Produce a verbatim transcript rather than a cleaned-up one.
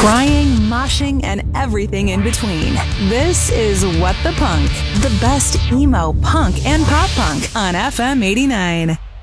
Crying, moshing, and everything in between. This is What the Punk, the best emo, punk, and pop punk on F M eighty-nine.